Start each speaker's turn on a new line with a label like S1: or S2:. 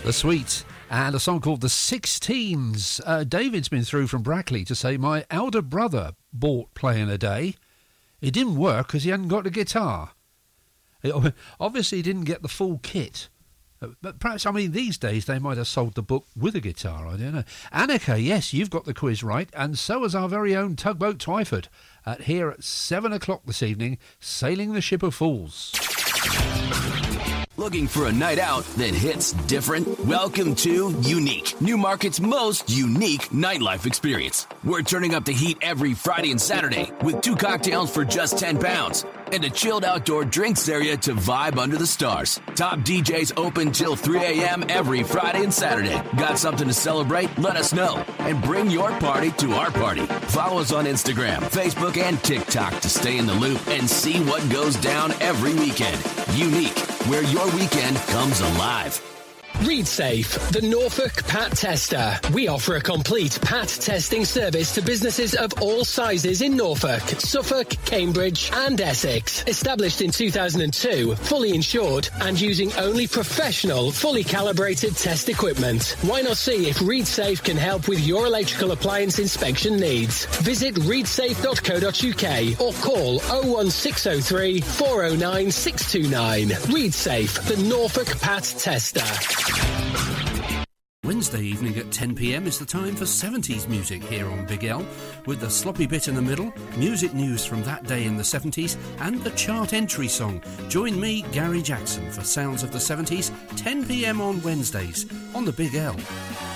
S1: The Sweet, and a song called The 16s. David's been through from Brackley to say, my elder brother bought Play in a Day. It didn't work because he hadn't got a guitar. Obviously, he didn't get the full kit. But perhaps, I mean, these days they might have sold the book with a guitar, I don't know. Annika, yes, you've got the quiz right, and so has our very own Tugboat Twyford, here at 7 o'clock this evening, sailing the ship of fools.
S2: Looking for a night out that hits different? Welcome to Unique, Newmarket's most unique nightlife experience. We're turning up the heat every Friday and Saturday with 2 cocktails for just £10 and a chilled outdoor drinks area to vibe under the stars. Top DJs open till 3 a.m. every Friday and Saturday. Got something to celebrate? Let us know and bring your party to our party. Follow us on Instagram, Facebook, and TikTok to stay in the loop and see what goes down every weekend. Unique, where your weekend comes alive.
S3: ReadSafe, the Norfolk Pat Tester. We offer a complete Pat testing service to businesses of all sizes in Norfolk, Suffolk, Cambridge and Essex. Established in 2002, fully insured and using only professional, fully calibrated test equipment. Why not see if ReadSafe can help with your electrical appliance inspection needs? Visit readsafe.co.uk or call 01603 409 629. ReadSafe, the Norfolk Pat Tester.
S1: Wednesday evening at 10 p.m. is the time for 70s music here on Big L, with the sloppy bit in the middle, music news from that day in the 70s, and the chart entry song. Join me, Gary Jackson, for Sounds of the 70s, 10 p.m. on Wednesdays on the Big L.